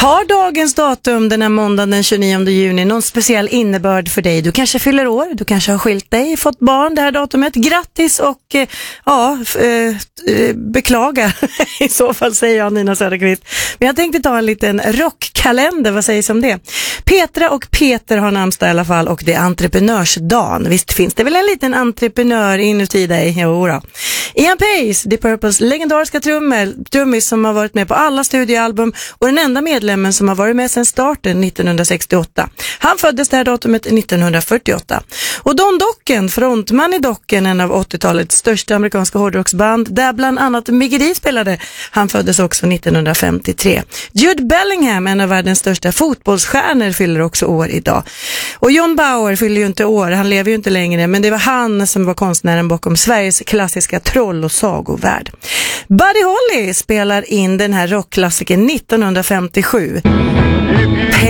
Har dagens datum, den här måndagen den 29 juni, någon speciell innebörd för dig? Du kanske fyller år, du kanske har skilt dig, fått barn det här datumet. Grattis och beklaga. I så fall säger jag Nina Söderqvist. Men jag tänkte ta en liten rockkalender, vad sägs om det? Petra och Peter har namnsdag i alla fall, och det är entreprenörsdagen. Visst finns det väl en liten entreprenör inuti dig? Jo då. Ian Pace, The Purples legendariska trummis som har varit med på alla studioalbum och den enda medlemmen som har varit med sedan starten 1968. Han föddes det här datumet 1948. Och Don Dokken, frontman i Dokken, en av 80-talets största amerikanska hårdrocksband, där bland annat Mickey D spelade, han föddes också 1953. Jude Bellingham, en av världens största fotbollsstjärnor, fyller också år idag. Och John Bauer fyller ju inte år, han lever ju inte längre, men det var han som var konstnären bakom Sveriges klassiska troll- och sagovärld. Buddy Holly spelar in den här rockklassikern 1957.